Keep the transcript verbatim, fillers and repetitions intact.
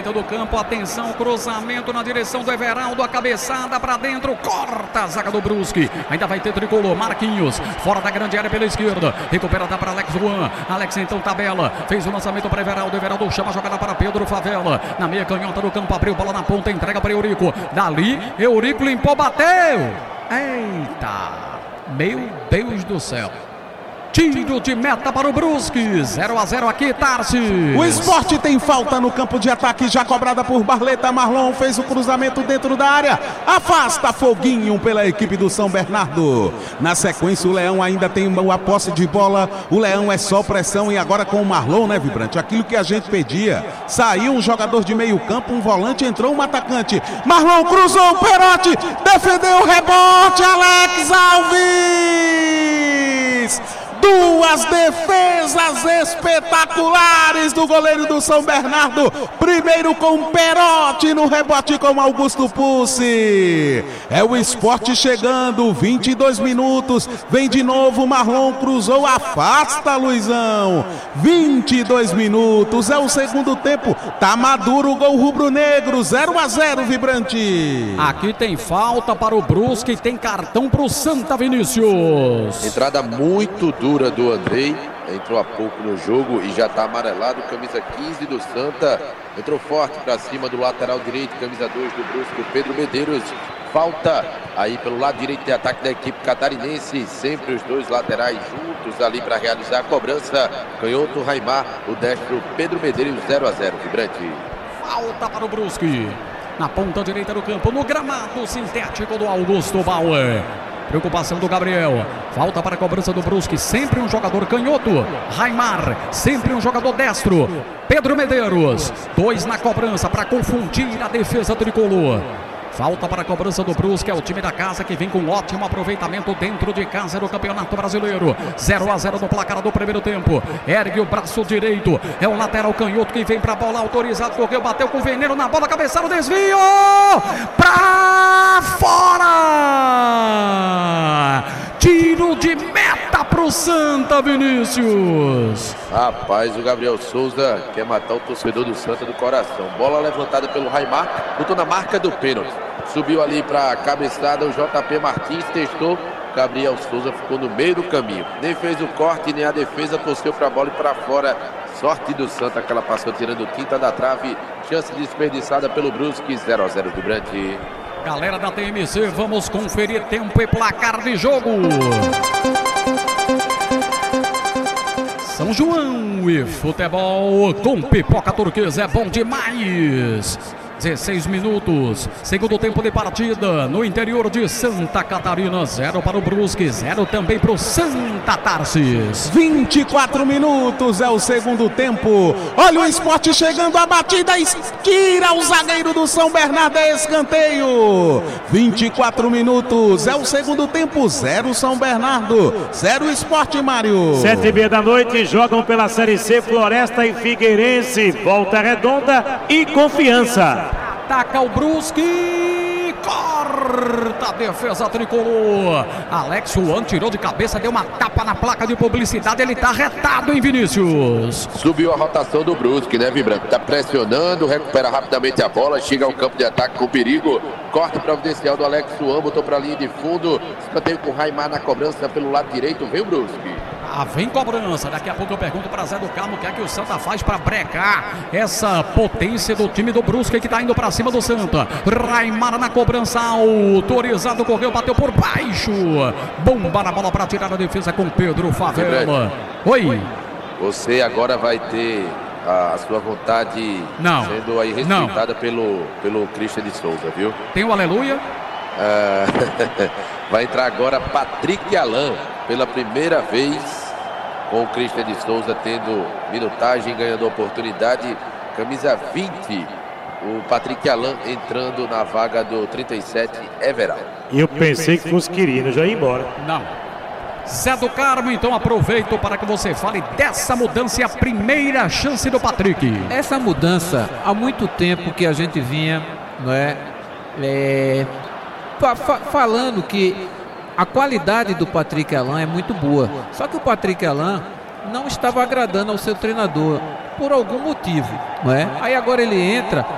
direita do campo, atenção, cruzamento na direção do Everaldo, a cabeçada para dentro, corta a zaga do Brusque, ainda vai ter tricolor, Marquinhos, fora da grande área pela esquerda, recuperada para Alex Juan, Alex então tabela, fez o lançamento para Everaldo, Everaldo chama a jogada para Pedro Favela, na meia canhota do campo, abriu bola na ponta, entrega para Eurico, dali, Eurico limpou, bateu, eita, meu Deus do céu. Tiro de meta para o Brusque, zero a zero aqui, Tarsis. O Sport tem falta no campo de ataque, já cobrada por Barleta. Marlon fez o cruzamento dentro da área, afasta Foguinho pela equipe do São Bernardo. Na sequência o Leão ainda tem a posse de bola, o Leão é só pressão e agora com o Marlon, né, Vibrante? Aquilo que a gente pedia, saiu um jogador de meio campo, um volante, entrou um atacante. Marlon cruzou o Perotti, defendeu o rebote, Alex Alves! Duas defesas espetaculares do goleiro do São Bernardo. Primeiro com Perotti, no rebote com Augusto Pussi. É o Sport chegando, vinte e dois minutos. Vem de novo, Marlon cruzou, afasta Luizão. vinte e dois minutos, é o segundo tempo. Tá maduro o gol rubro-negro, zero a zero, Vibrante. Aqui tem falta para o Brusque, tem cartão para o Santa, Vinícius. Entrada muito dura do Andrei, entrou há pouco no jogo e já está amarelado, camisa quinze do Santa, entrou forte para cima do lateral direito, camisa dois do Brusque, Pedro Medeiros. Falta aí pelo lado direito de ataque da equipe catarinense, sempre os dois laterais juntos ali para realizar a cobrança. Canhoto Raimar, o destro Pedro Medeiros, zero a zero, Vibrante. Falta para o Brusque, na ponta direita do campo, no gramado sintético do Augusto Bauer. Preocupação do Gabriel, falta para a cobrança do Brusque, sempre um jogador canhoto, Raimar, sempre um jogador destro, Pedro Medeiros, dois na cobrança para confundir a defesa tricolor. Falta para a cobrança do Brusque, é o time da casa que vem com ótimo aproveitamento dentro de casa no Campeonato Brasileiro. zero a zero no placar do primeiro tempo. Ergue o braço direito, é o lateral canhoto que vem para a bola, autorizado, correu, bateu com veneno na bola, cabeçada, desvio! Pra fora! Tiro de meta pro Santa, Vinícius. Rapaz, o Gabriel Souza quer matar o torcedor do Santa do coração. Bola levantada pelo Raimar, botou na marca do pênalti. Subiu ali para a cabeçada, o J P Martins testou. Gabriel Souza ficou no meio do caminho. Nem fez o corte, nem a defesa, torceu para a bola e para fora. Sorte do Santa, que ela passou tirando tinta da trave. Chance desperdiçada pelo Brusque, zero a zero, Vibrante. Galera da T M C, vamos conferir tempo e placar de jogo. São João e futebol com pipoca turquesa é bom demais. dezesseis minutos, segundo tempo de partida no interior de Santa Catarina, zero para o Brusque, zero também para o Santa, Tarsis. vinte e quatro minutos é o segundo tempo. Olha o Sport chegando, a batida esquira o zagueiro do São Bernardo, é escanteio. vinte e quatro minutos é o segundo tempo, zero São Bernardo, zero Sport, Mário. Sete e meia da noite, jogam pela Série C Floresta e Figueirense, Volta Redonda e Confiança. Ataca o Brusque, corta a defesa tricolor. Alex Juan tirou de cabeça, deu uma tapa na placa de publicidade, ele tá retado, hein, Vinícius? Subiu a rotação do Brusque, né, Vibrante? Tá pressionando, recupera rapidamente a bola, chega ao campo de ataque com perigo. Corte providencial do Alex Juan, botou pra linha de fundo. Escanteio com o Raimar na cobrança pelo lado direito, vem o Brusque. Ah, vem cobrança, daqui a pouco eu pergunto para Zé do Carmo o que é que o Santa faz para brecar essa potência do time do Brusque que tá indo para cima do Santa. Raimar na cobrança, autorizado, correu, bateu por baixo, bomba na bola para tirar a defesa com Pedro Favela. Oi. Você agora vai ter a, a sua vontade não, sendo aí respeitada não. pelo, pelo Christian de Souza, viu? Tem o aleluia. Ah, vai entrar agora Patrick Alain pela primeira vez, com o Christian de Souza tendo minutagem, ganhando oportunidade. Camisa vinte, o Patrick Alain entrando na vaga do trinta e sete, Everaldo. Eu pensei que fosse Quirino, já ia embora. Não. Zé do Carmo, então aproveito para que você fale dessa mudança e a primeira chance do Patrick. Essa mudança, há muito tempo que a gente vinha, não é, é fa fa falando que a qualidade do Patrick Alain é muito boa. Só que o Patrick Alain não estava agradando ao seu treinador por algum motivo, não é? Aí agora ele entra